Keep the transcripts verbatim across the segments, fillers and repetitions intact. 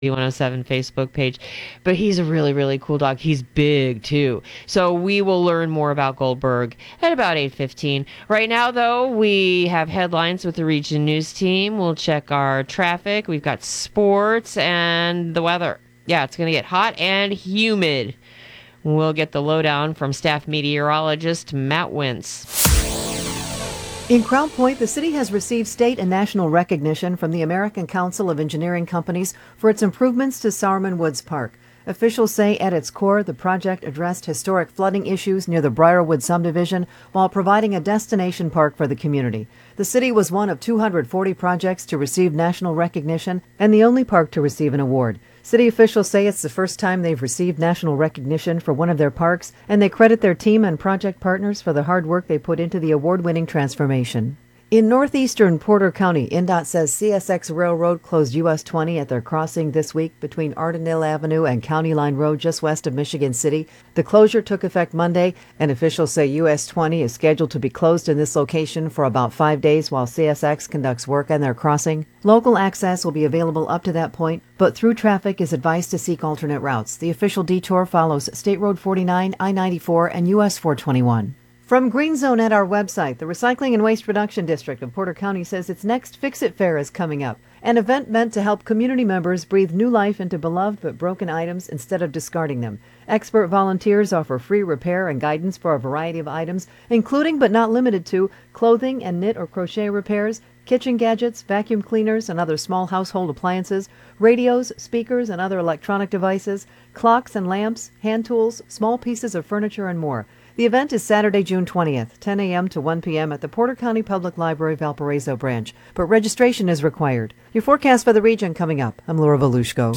one oh seven Facebook page. But he's a really, really cool dog. He's big, too. So we will learn more about Goldberg at about eight fifteen. Right now, though, we have headlines with the Region News team. We'll check our traffic. We've got sports and the weather. Yeah, it's going to get hot and humid. We'll get the lowdown from staff meteorologist Matt Wentz. In Crown Point, the city has received state and national recognition from the American Council of Engineering Companies for its improvements to Sowerman Woods Park. Officials say at its core, the project addressed historic flooding issues near the Briarwood subdivision while providing a destination park for the community. The city was one of two hundred forty projects to receive national recognition and the only park to receive an award. City officials say it's the first time they've received national recognition for one of their parks, and they credit their team and project partners for the hard work they put into the award-winning transformation. In northeastern Porter County, INDOT says C S X Railroad closed U S twenty at their crossing this week between Ardenille Avenue and County Line Road just west of Michigan City. The closure took effect Monday, and officials say U S twenty is scheduled to be closed in this location for about five days while C S X conducts work on their crossing. Local access will be available up to that point, but through traffic is advised to seek alternate routes. The official detour follows State Road forty-nine, I ninety-four, and U S four twenty-one. From Green Zone at our website, the Recycling and Waste Reduction District of Porter County says its next Fix-It Fair is coming up, an event meant to help community members breathe new life into beloved but broken items instead of discarding them. Expert volunteers offer free repair and guidance for a variety of items, including but not limited to clothing and knit or crochet repairs, kitchen gadgets, vacuum cleaners and other small household appliances, radios, speakers and other electronic devices, clocks and lamps, hand tools, small pieces of furniture and more. The event is Saturday, June twentieth, ten a.m. to one p.m. at the Porter County Public Library Valparaiso branch, but registration is required. Your forecast for the region coming up. I'm Laura Volushko.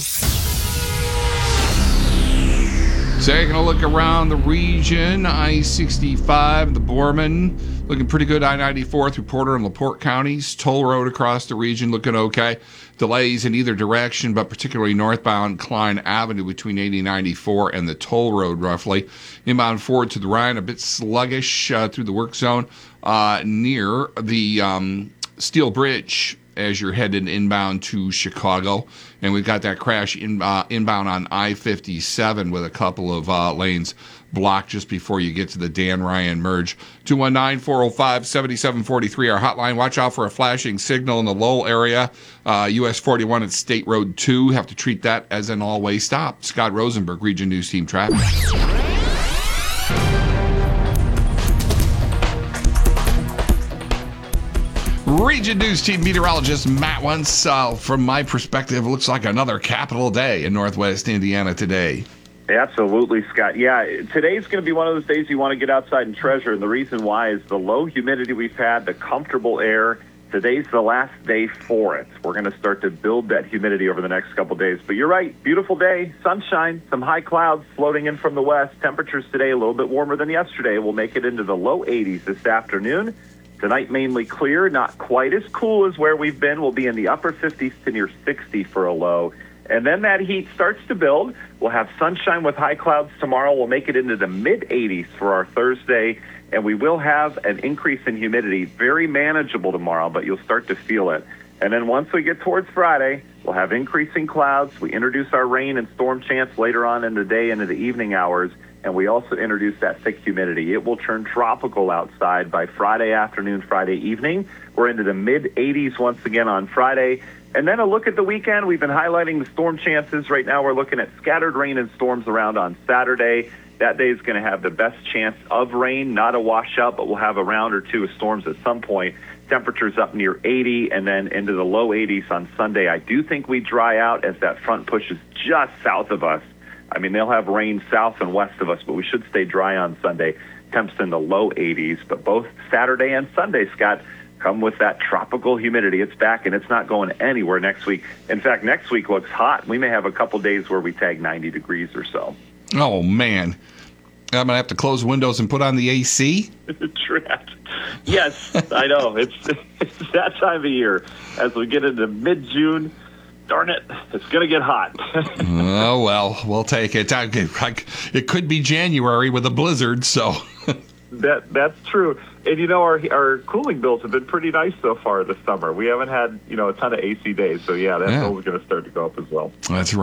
Taking a look around the region, I sixty-five, the Borman, looking pretty good. I ninety-four through Porter and LaPorte counties. Toll Road across the region looking okay. Delays in either direction, but particularly northbound Klein Avenue between eighty ninety-four and the Toll Road, roughly. Inbound forward to the Rhine, a bit sluggish uh, through the work zone uh, near the um, Steel Bridge as you're headed inbound to Chicago. And we've got that crash in, uh, inbound on I fifty-seven with a couple of uh, lanes blocked just before you get to the Dan Ryan merge. two one nine, four oh five, seven seven four three, our hotline. Watch out for a flashing signal in the Lowell area. Uh, U S forty-one at State Road two. Have to treat that as an all-way stop. Scott Rosenberg, Region News Team Traffic. Region News Team meteorologist Matt Wentz. Uh, from my perspective, looks like another capital day in Northwest Indiana today. Absolutely, Scott. Yeah, today's going to be one of those days you want to get outside and treasure, and the reason why is the low humidity we've had, the comfortable air. Today's the last day for it. We're going to start to build that humidity over the next couple days. But you're right, beautiful day, sunshine, some high clouds floating in from the west. Temperatures today a little bit warmer than yesterday. We'll make it into the low eighties this afternoon. Tonight, mainly clear, not quite as cool as where we've been. We'll be in the upper fifties to near sixty for a low. And then that heat starts to build. We'll have sunshine with high clouds tomorrow. We'll make it into the mid eighties for our Thursday. And we will have an increase in humidity, very manageable tomorrow, but you'll start to feel it. And then once we get towards Friday, we'll have increasing clouds. We introduce our rain and storm chance later on in the day into the evening hours. And we also introduce that thick humidity. It will turn tropical outside by Friday afternoon, Friday evening. We're into the mid eighties once again on Friday. And then a look at the weekend. We've been highlighting the storm chances. Right now we're looking at scattered rain and storms around on Saturday. That day is going to have the best chance of rain, not a washout, but we'll have a round or two of storms at some point. Temperatures up near eighty and then into the low eighties on Sunday. I do think we dry out as that front pushes just south of us. I mean, they'll have rain south and west of us, but we should stay dry on Sunday. Temps in the low eighties, but both Saturday and Sunday, Scott, come with that tropical humidity. It's back, and it's not going anywhere next week. In fact, next week looks hot. We may have a couple days where we tag ninety degrees or so. Oh, man. I'm going to have to close windows and put on the A C? Trapped. Yes, I know. It's, it's that time of year. As we get into mid-June, darn it, it's going to get hot. Oh, well, we'll take it. I, I, it could be January with a blizzard, so... That that's true. And you know, our our cooling bills have been pretty nice so far this summer. We haven't had, you know, a ton of A C days. So yeah, that's Yeah. always going to start to go up as well. That's